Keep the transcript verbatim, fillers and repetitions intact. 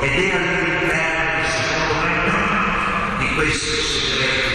ed è all'interno, secondo me, di questo segreto